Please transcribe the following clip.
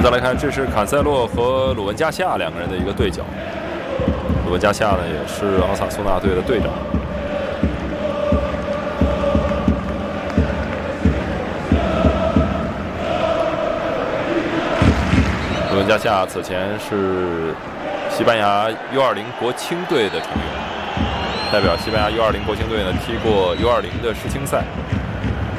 再来看，这是坎塞洛和鲁文加西亚两个人的一个对角。鲁文加西亚呢，也是奥萨苏纳队的队长。鲁文加西亚此前是西班牙 U20 国青队的成员，代表西班牙 U20 国青队呢踢过 U20 的世青赛。